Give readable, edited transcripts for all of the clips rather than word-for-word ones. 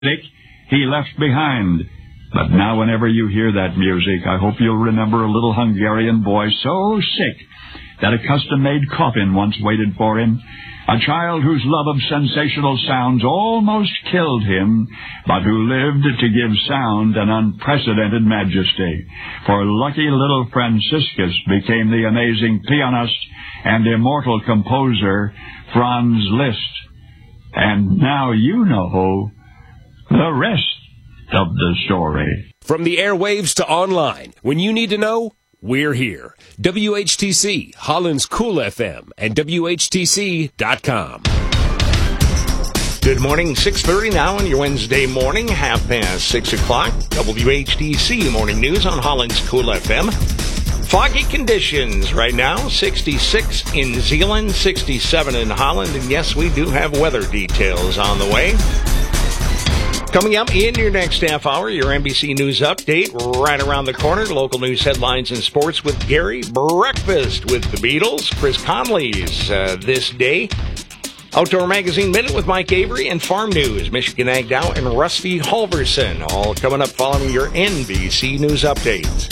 he left behind. But now whenever you hear that music, I hope you'll remember a little Hungarian boy so sick that a custom-made coffin once waited for him. A child whose love of sensational sounds almost killed him, but who lived to give sound an unprecedented majesty. For lucky little Franciscus became the amazing pianist and immortal composer Franz Liszt. And now you know the rest of the story. From the airwaves to online, when you need to know, we're here. WHTC, Holland's Cool FM, and WHTC.com. Good morning, 6:30 now on your Wednesday morning, 6:30. WHTC Morning News on Holland's Cool FM. Foggy conditions right now, 66 in Zeeland, 67 in Holland, and yes, we do have weather details on the way. Coming up in your next half hour, your NBC News update right around the corner. Local news headlines and sports with Gary. Breakfast with the Beatles. Chris Conley's This Day. Outdoor Magazine Minute with Mike Avery and Farm News. Michigan Ag Dow and Rusty Halverson. All coming up following your NBC News update.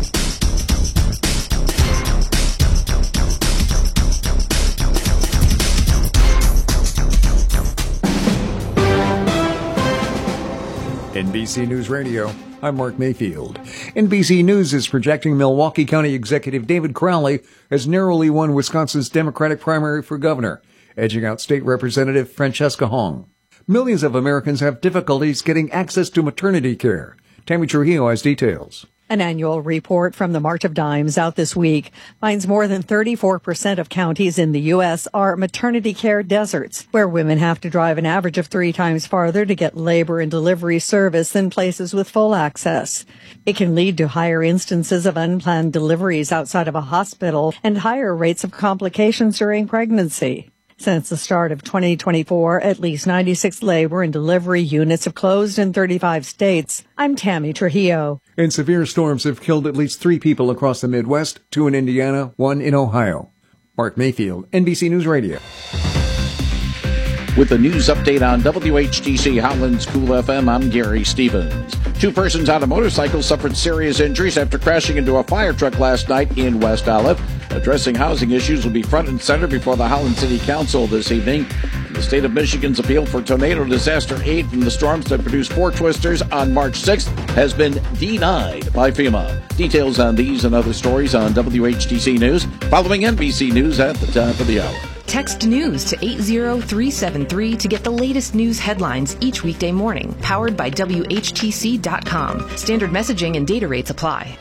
NBC News Radio, I'm Mark Mayfield. NBC News is projecting Milwaukee County Executive David Crowley has narrowly won Wisconsin's Democratic primary for governor, edging out State Representative Francesca Hong. Millions of Americans have difficulties getting access to maternity care. Tammy Trujillo has details. An annual report from the March of Dimes out this week finds more than 34% of counties in the U.S. are maternity care deserts, where women have to drive an average of 3 times farther to get labor and delivery service than places with full access. It can lead to higher instances of unplanned deliveries outside of a hospital and higher rates of complications during pregnancy. Since the start of 2024, at least 96 labor and delivery units have closed in 35 states. I'm Tammy Trujillo. And severe storms have killed at least 3 people across the Midwest, 2 in Indiana, 1 in Ohio. Mark Mayfield, NBC News Radio. With the news update on WHTC Holland's Cool FM, I'm Gary Stevens. 2 persons on a motorcycle suffered serious injuries after crashing into a fire truck last night in West Olive. Addressing housing issues will be front and center before the Holland City Council this evening. The state of Michigan's appeal for tornado disaster aid from the storms that produced 4 twisters on March 6th has been denied by FEMA. Details on these and other stories on WHTC News, following NBC News at the top of the hour. Text news to 80373 to get the latest news headlines each weekday morning. Powered by WHTC.com. Standard messaging and data rates apply.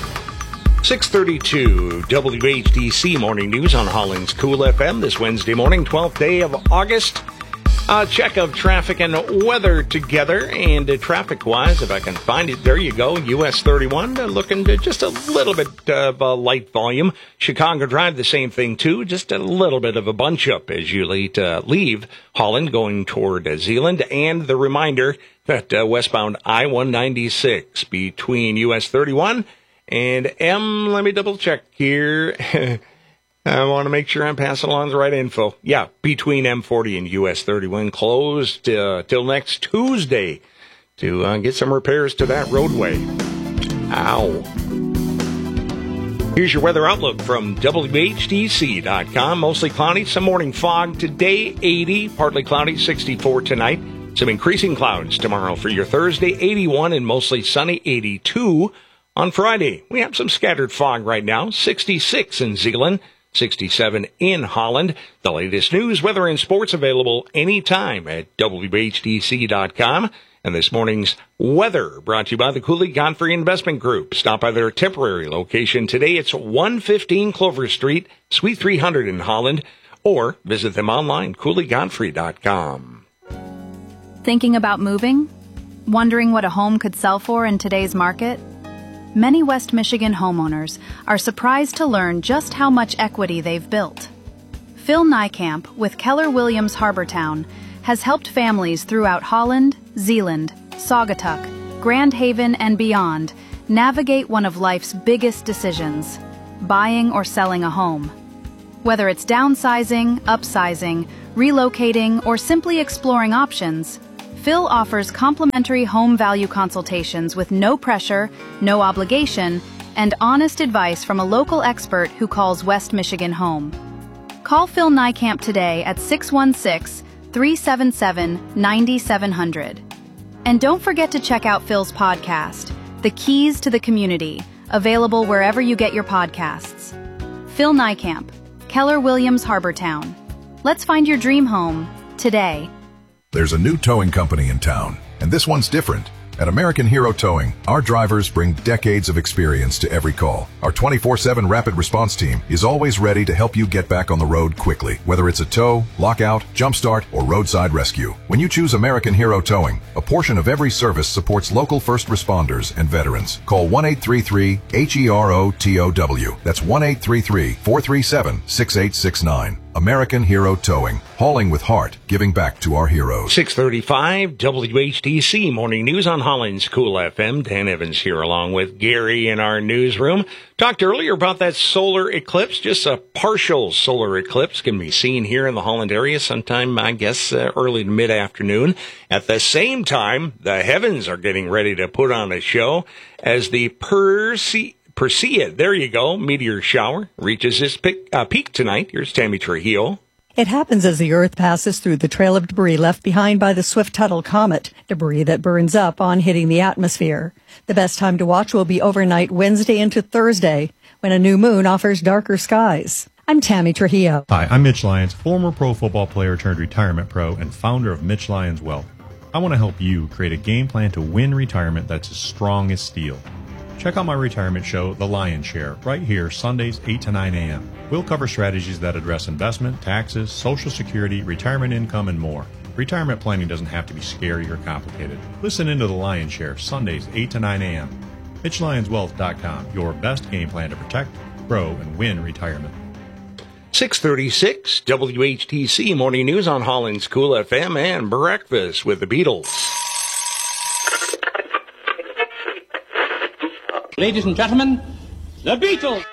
6:32 WHTC Morning News on Holland's Cool FM this Wednesday morning, 12th day of August. A check of traffic and weather together, and traffic-wise, if I can find it, there you go, US 31, looking to just a little bit of a light volume. Chicago Drive, the same thing, too, just a little bit of a bunch-up as you leave Holland going toward Zeeland, and the reminder that westbound I-196 between US 31 and let me double-check here. I want to make sure I'm passing along the right info. Yeah, between M40 and US 31, closed till next Tuesday to get some repairs to that roadway. Ow. Here's your weather outlook from WHTC.com. Mostly cloudy, some morning fog today, 80, partly cloudy, 64 tonight. Some increasing clouds tomorrow for your Thursday, 81 and mostly sunny, 82 on Friday. We have some scattered fog right now, 66 in Zeeland. 67 in Holland. The latest news, weather, and sports available anytime at WHTC.com. And this morning's weather brought to you by the Cooley Godfrey Investment Group. Stop by their temporary location today. It's 115 Clover Street, Suite 300 in Holland. Or visit them online, CooleyGodfrey.com. Thinking about moving? Wondering what a home could sell for in today's market? Many West Michigan homeowners are surprised to learn just how much equity they've built. Phil Niekamp with Keller Williams Harbortown has helped families throughout Holland, Zeeland, Saugatuck, Grand Haven, and beyond navigate one of life's biggest decisions, buying or selling a home. Whether it's downsizing, upsizing, relocating, or simply exploring options, Phil offers complimentary home value consultations with no pressure, no obligation, and honest advice from a local expert who calls West Michigan home. Call Phil Niekamp today at 616-377-9700. And don't forget to check out Phil's podcast, The Keys to the Community, available wherever you get your podcasts. Phil Niekamp, Keller Williams Harbortown. Let's find your dream home today. There's a new towing company in town, and this one's different. At American Hero Towing, our drivers bring decades of experience to every call. Our 24/7 rapid response team is always ready to help you get back on the road quickly, whether it's a tow, lockout, jumpstart, or roadside rescue. When you choose American Hero Towing, a portion of every service supports local first responders and veterans. Call 1-833-HERO-TOW. That's 1-833-437-6869. American Hero Towing, hauling with heart, giving back to our heroes. 6:35 WHTC Morning News on Holland's Cool FM. Dan Evans here along with Gary in our newsroom. Talked earlier about that solar eclipse. Just a partial solar eclipse can be seen here in the Holland area sometime, I guess, early to mid-afternoon. At the same time, the heavens are getting ready to put on a show as the Perseid, there you go, meteor shower reaches its peak tonight. Here's Tammy Trujillo. It happens as the Earth passes through the trail of debris left behind by the Swift-Tuttle comet, debris that burns up on hitting the atmosphere. The best time to watch will be overnight Wednesday into Thursday, when a new moon offers darker skies. I'm Tammy Trujillo. Hi, I'm Mitch Lyons, former pro football player turned retirement pro and founder of Mitch Lyons Wealth. I want to help you create a game plan to win retirement that's as strong as steel. Check out my retirement show, The Lion's Share, right here, Sundays, 8 to 9 a.m. We'll cover strategies that address investment, taxes, Social Security, retirement income, and more. Retirement planning doesn't have to be scary or complicated. Listen into The Lion's Share, Sundays, 8 to 9 a.m. MitchLyonsWealth.com, your best game plan to protect, grow, and win retirement. 6:36 WHTC Morning News on Holland's Cool FM and Breakfast with the Beatles. Ladies and gentlemen, the Beatles!